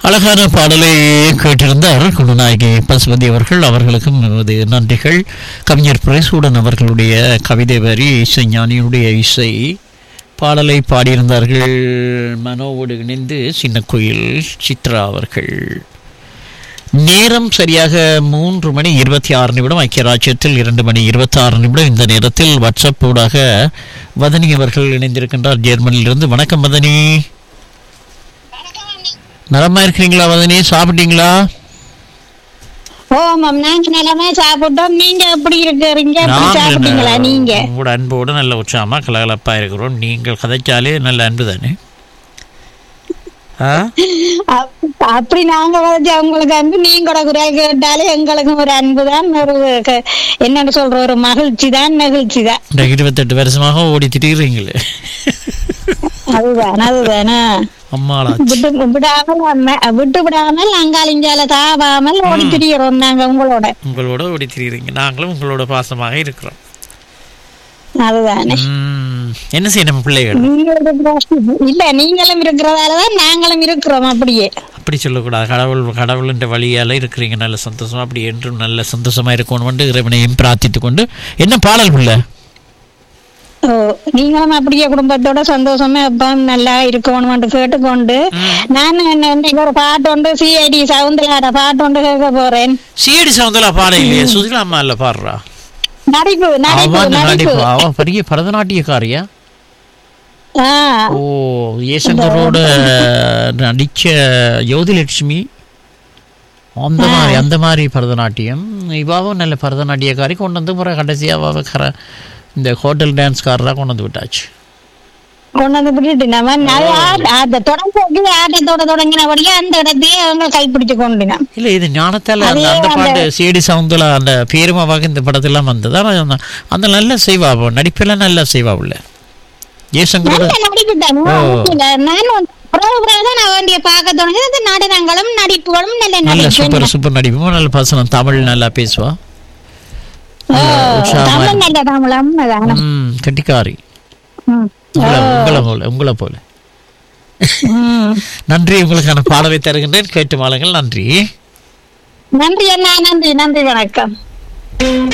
அழகான பாடலை கேட்டிருந்தார் குணநாயகி பசுபதி அவர்கள். அவர்களுக்கும் நமது நன்றிகள். கவிஞர் பிரேசூடன் அவர்களுடைய கவிதை வரி இசைஞானியுடைய இசை பாடலை பாடியிருந்தார்கள். மனோவோடு இணைந்து சின்ன கோயில் சித்ரா அவர்கள். நேரம் சரியாக 3:26 ஐக்கிய ராஜ்யத்தில் 2:26 இந்த நேரத்தில் வாட்ஸ்அப் ஊடாக வதனி அவர்கள் இணைந்திருக்கின்றார் ஜெர்மனியிலிருந்து. வணக்கம் வதனி. நலமா இருக்கிறீங்களா வதனி? சாப்பிட்டீங்களா? ஓமம் நாங்க நிலமே சாப்பிட்டோம். நீங்க எப்படி இருக்கிறீங்க? சாப்பிட்டீங்களா? நீங்க உங்களோட அன்போடு நல்ல உற்சாகமா கலகலப்பா இருக்கிறோம். நீங்கள் கதைச்சாலே நல்ல அன்பு தானே? அப்படி நாங்க உங்களுக்கு அன்பு, நீங்களோட குரல் கேட்டாலே எங்களுக்கு ஒரு அன்பு தான். ஒரு என்னன்னு சொல்ற ஒரு மகிழ்ச்சி தான், நெகிழ்ச்சி தான். 28 வருஷமாக ஓடி திரிகிறீங்களே. அதுதானே விட்டு விடாமல் அங்காலிங்கால தாவாமல் ஓடி திரிகிறோம். நாங்க உங்களோட ஓடி திரிகிறீங்க. நாங்களும் உங்களோட பாசமாக இருக்கிறோம். அதுதானே. என்ன செய்யணும் பிள்ளைகள்? இல்ல, நீங்களும் இருக்கிறதாலதான் நாங்களும் இருக்கிறோம். அப்படியே அப்படி சொல்லக்கூடாது. கடவுள் வழியால இருக்கிறீங்க. நல்ல சந்தோஷமா அப்படி என்றும் நல்ல சந்தோஷமா இருக்கணும் இறைவனையும் பிரார்த்தித்துக் கொண்டு. என்ன பாடல் பிள்ளை? நீங்களும் அப்படியே குடும்பத்தோட சந்தோஷமா எப்ப நல்லா இருக்கணும் கேட்டுக்கொண்டு நான் ஒரு பாட்டு ஒன்று சிஐடி சவுந்தலாட பாட்டு ஒன்று கேட்க போறேன். சிஐடி சவுந்தலா பாட இல்லையே, சுசிலா அம்மா இல்ல பாடுறா. நடிப்பு பெரிய பரதநாட்டியக்காரியா? ஓ, ஏசங்கரோட நடிச்ச ஜோதிலட்சுமி அந்த மாதிரி பரதநாட்டியம். இவாவும் நல்ல பரதநாட்டியக்காரி. கொண்டு வந்து முறை கடைசியாக இந்த ஹோட்டல் டான்ஸ்காரராக கொண்டு வந்து விட்டாச்சு. கொண்டு வந்து விட்டுட்டு ஆட்டத்தோட தொடங்கினபடியே அந்த இடத்தையே அவங்க கைப்பிடிச்சு கொண்டினா. இல்ல, இது ஞானத்தால அந்த பாட்டு சிஐடி சவுந்தலா அந்த பேருமாவாக இந்த படத்தெல்லாம் வந்தது. ஆனா அந்த நல்ல செய்வாபோ நடிப்பெல்லாம் நல்லா செய்வா உள்ள ஜெயசங்கரோட நாடகங்களும் நடிப்புகளும் நல்ல சூப்பர் நடிப்பும் நல்ல பசங்க. தமிழ் நல்லா பேசுவா. கட்டிக்காரி உங்களை போல. நன்றி. உங்களுக்கான பாடலை தருகின்றேன், கேட்டு மாளுங்கள். நன்றி. நன்றி அண்ணா. நன்றி வணக்கம்.